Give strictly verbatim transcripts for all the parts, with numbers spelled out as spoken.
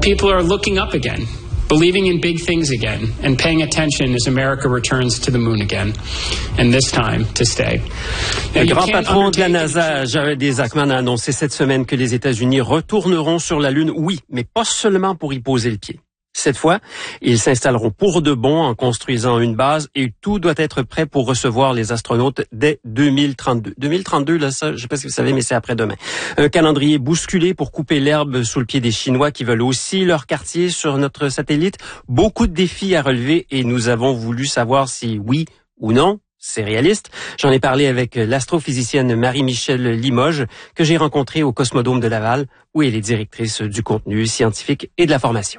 people are looking up again, believing in big things again, and paying attention as America returns to the moon again, and this time to stay. Le grand patron de la NASA, Jared Isaacman, a annoncé cette semaine que les États-Unis retourneront sur la Lune, oui, mais pas seulement pour y poser le pied. Cette fois, ils s'installeront pour de bon en construisant une base et tout doit être prêt pour recevoir les astronautes dès deux mille trente-deux. deux mille trente-deux, là, ça, je sais pas si vous savez, mais c'est après-demain. Un calendrier bousculé pour couper l'herbe sous le pied des Chinois qui veulent aussi leur quartier sur notre satellite. Beaucoup de défis à relever et nous avons voulu savoir si oui ou non c'est réaliste. J'en ai parlé avec l'astrophysicienne Marie-Michelle Limoges que j'ai rencontrée au Cosmodome de Laval où elle est directrice du contenu scientifique et de la formation.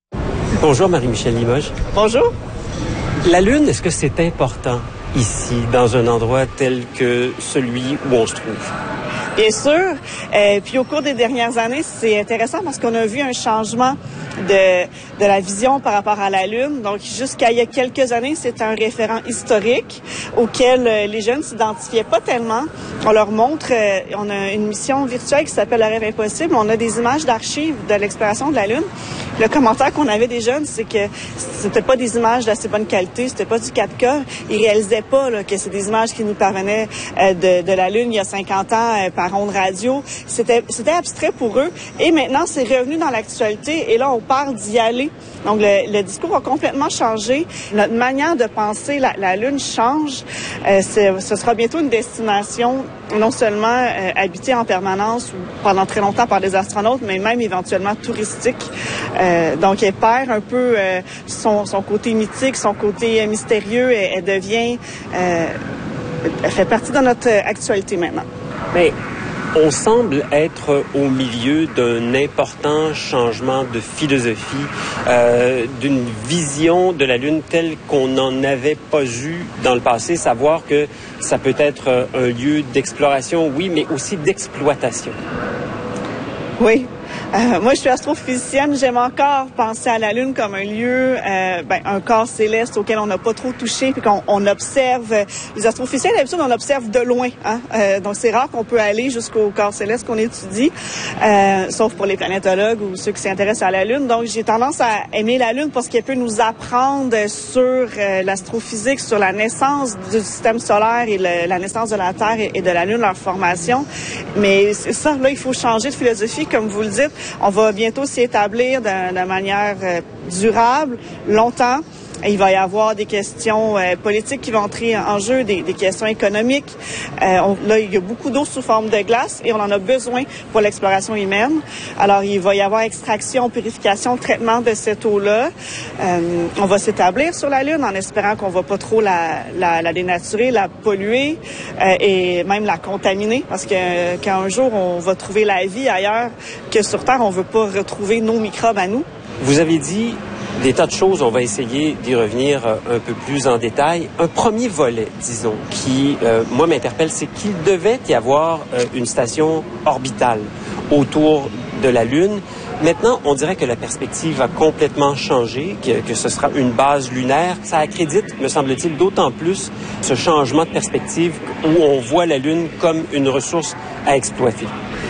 Bonjour Marie-Michelle Limoges. Bonjour. La Lune, est-ce que c'est important ici, dans un endroit tel que celui où on se trouve? Bien sûr. Euh, puis au cours des dernières années, c'est intéressant parce qu'on a vu un changement de, de la vision par rapport à la Lune. Donc, jusqu'à il y a quelques années, c'était un référent historique auquel euh, les jeunes s'identifiaient pas tellement. On leur montre, euh, on a une mission virtuelle qui s'appelle Le Rêve Impossible. On a des images d'archives de l'exploration de la Lune. Le commentaire qu'on avait des jeunes, c'est que c'était pas des images d'assez bonne qualité, c'était pas du quatre K. Ils réalisaient pas là, que c'est des images qui nous parvenaient euh, de, de la Lune il y a cinquante ans euh, par onde radio. C'était, c'était abstrait pour eux. Et maintenant, c'est revenu dans l'actualité. Et là, on parle d'y aller. Donc, le, le discours a complètement changé. Notre manière de penser la, la Lune change. Euh, c'est, ce sera bientôt une destination non seulement euh, habitée en permanence ou pendant très longtemps par des astronautes, mais même éventuellement touristique. Euh, donc, elle perd un peu euh, son, son côté mythique, son côté euh, mystérieux. Elle, elle devient... Euh, elle fait partie de notre actualité maintenant. Mais on semble être au milieu d'un important changement de philosophie, euh, d'une vision de la Lune telle qu'on n'en avait pas eu dans le passé, savoir que ça peut être un lieu d'exploration, oui, mais aussi d'exploitation. Oui. Euh, moi, je suis astrophysicienne. J'aime encore penser à la Lune comme un lieu, euh, ben, un corps céleste auquel on n'a pas trop touché, puis qu'on on observe. Les astrophysiciens, d'habitude, on observe de loin. Hein? Euh, donc, c'est rare qu'on peut aller jusqu'au corps céleste qu'on étudie, euh, sauf pour les planétologues ou ceux qui s'intéressent à la Lune. Donc, j'ai tendance à aimer la Lune parce qu'elle peut nous apprendre sur euh, l'astrophysique, sur la naissance du système solaire et le, la naissance de la Terre et, et de la Lune, leur formation. Mais c'est ça, là, il faut changer de philosophie, comme vous le dites. On va bientôt s'y établir de, de manière euh, durable, longtemps. Et il va y avoir des questions euh, politiques qui vont entrer en jeu, des, des questions économiques. Euh, on, là, il y a beaucoup d'eau sous forme de glace et on en a besoin pour l'exploration humaine. Alors, il va y avoir extraction, purification, traitement de cette eau-là. Euh, on va s'établir sur la Lune en espérant qu'on va pas trop la, la, la dénaturer, la polluer euh, et même la contaminer. Parce que euh, quand un jour on va trouver la vie ailleurs que sur Terre, on veut pas retrouver nos microbes à nous. Vous avez dit des tas de choses, on va essayer d'y revenir un peu plus en détail. Un premier volet, disons, qui, euh, moi, m'interpelle, c'est qu'il devait y avoir euh, une station orbitale autour de la Lune. Maintenant, on dirait que la perspective a complètement changé, que, que ce sera une base lunaire. Ça accrédite, me semble-t-il, d'autant plus ce changement de perspective où on voit la Lune comme une ressource à exploiter.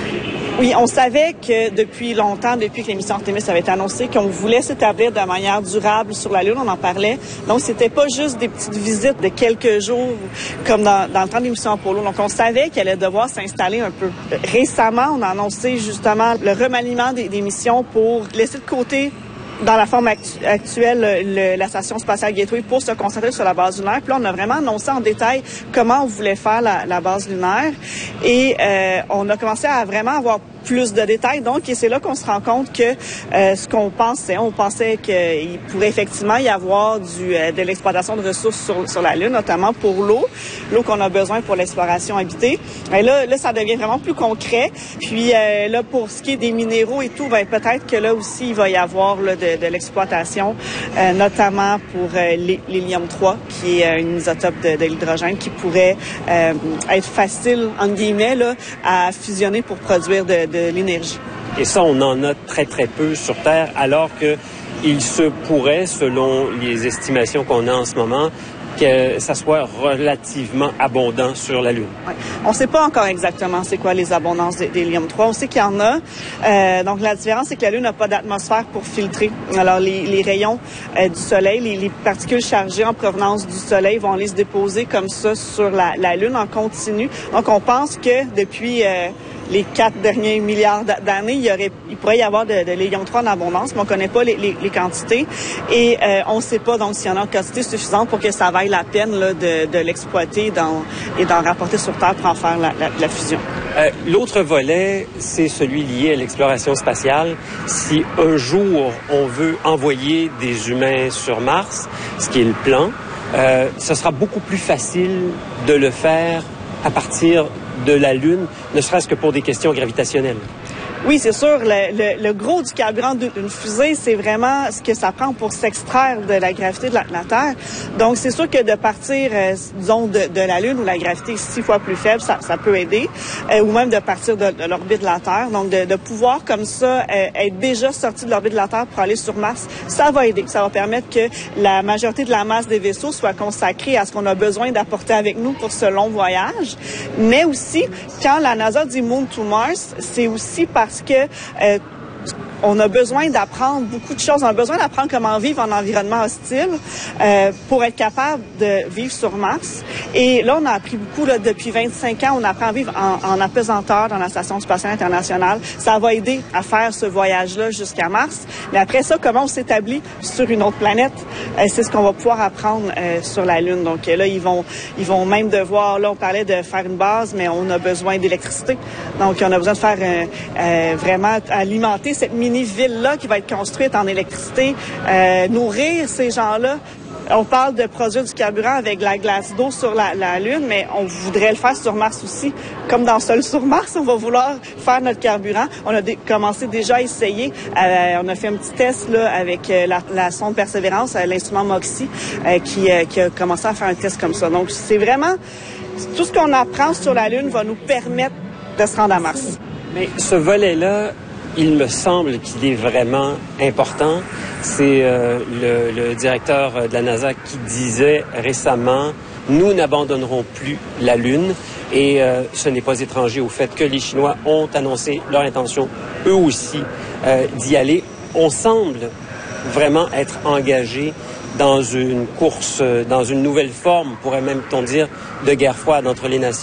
Oui, on savait que depuis longtemps, depuis que l'émission Artemis avait été annoncée, qu'on voulait s'établir de manière durable sur la Lune, on en parlait. Donc, c'était pas juste des petites visites de quelques jours, comme dans, dans le temps de l'émission Apollo. Donc, on savait qu'elle allait devoir s'installer un peu. Récemment, on a annoncé justement le remaniement des, des missions pour laisser de côté, dans la forme actu- actuelle, le, la station spatiale Gateway pour se concentrer sur la base lunaire. Puis là, on a vraiment annoncé en détail comment on voulait faire la, la base lunaire. Et euh, on a commencé à vraiment avoir plus de détails. Donc, et c'est là qu'on se rend compte que euh, ce qu'on pensait, on pensait qu'il pourrait effectivement y avoir du, euh, de l'exploitation de ressources sur, sur la Lune, notamment pour l'eau, l'eau qu'on a besoin pour l'exploration habitée. Et là, là, ça devient vraiment plus concret. Puis euh, là, pour ce qui est des minéraux et tout, ben, peut-être que là aussi, il va y avoir là, de, de l'exploitation, euh, notamment pour euh, l'hélium trois, qui est un isotope de, de l'hydrogène qui pourrait euh, être facile, entre guillemets, là, à fusionner pour produire de, de de l'énergie. Et ça, on en a très, très peu sur Terre, alors que il se pourrait, selon les estimations qu'on a en ce moment, que ça soit relativement abondant sur la Lune? Ouais. On ne sait pas encore exactement c'est quoi les abondances d'hélium trois. On sait qu'il y en a. Euh, donc, la différence, c'est que la Lune n'a pas d'atmosphère pour filtrer. Alors, les, les rayons euh, du Soleil, les, les particules chargées en provenance du Soleil vont aller se déposer comme ça sur la, la Lune en continu. Donc, on pense que depuis euh, les quatre derniers milliards d'années, il, y aurait, il pourrait y avoir de, de l'hélium trois en abondance, mais on ne connaît pas les, les, les quantités. Et euh, on ne sait pas donc s'il y en a en quantité suffisante pour que ça vaille la peine là, de, de l'exploiter dans, et d'en rapporter sur Terre pour en faire la, la, la fusion. Euh, l'autre volet, c'est celui lié à l'exploration spatiale. Si un jour on veut envoyer des humains sur Mars, ce qui est le plan, euh, ce sera beaucoup plus facile de le faire à partir de la Lune, ne serait-ce que pour des questions gravitationnelles. Oui, c'est sûr. Le, le, le gros du carburant d'une fusée, c'est vraiment ce que ça prend pour s'extraire de la gravité de la, de la Terre. Donc, c'est sûr que de partir, euh, disons, de, de la Lune où la gravité est six fois plus faible, ça, ça peut aider, euh, ou même de partir de, de l'orbite de la Terre. Donc, de, de pouvoir comme ça euh, être déjà sorti de l'orbite de la Terre pour aller sur Mars, ça va aider. Ça va permettre que la majorité de la masse des vaisseaux soit consacrée à ce qu'on a besoin d'apporter avec nous pour ce long voyage. Mais aussi, quand la NASA dit Moon to Mars, c'est aussi parce Parce que euh, on a besoin d'apprendre beaucoup de choses. On a besoin d'apprendre comment vivre en environnement hostile euh, pour être capable de vivre sur Mars. Et là, on a appris beaucoup là, depuis vingt-cinq ans. On apprend à vivre en, en apesanteur dans la Station spatiale internationale. Ça va aider à faire ce voyage-là jusqu'à Mars. Mais après ça, comment on s'établit sur une autre planète? Euh, c'est ce qu'on va pouvoir apprendre euh, sur la Lune. Donc euh, là, ils vont, ils vont même devoir, là, on parlait de faire une base, mais on a besoin d'électricité. Donc, on a besoin de faire euh, euh, vraiment alimenter cette mini-ville-là qui va être construite en électricité, euh, nourrir ces gens-là. On parle de produire du carburant avec de la glace d'eau sur la, la Lune, mais on voudrait le faire sur Mars aussi. Comme dans Seul sur Mars, on va vouloir faire notre carburant. On a dé- commencé déjà à essayer. Euh, on a fait un petit test là avec euh, la, la sonde Persévérance, euh, l'instrument MOXIE, euh, qui, euh, qui a commencé à faire un test comme ça. Donc, c'est vraiment... Tout ce qu'on apprend sur la Lune va nous permettre de se rendre à Mars. Mais ce volet-là, il me semble qu'il est vraiment important. C'est euh, le, le directeur de la NASA qui disait récemment « Nous n'abandonnerons plus la Lune ». Et euh, ce n'est pas étranger au fait que les Chinois ont annoncé leur intention, eux aussi, euh, d'y aller. On semble vraiment être engagé dans une course, dans une nouvelle forme, pourrait même-on dire, de guerre froide entre les nations.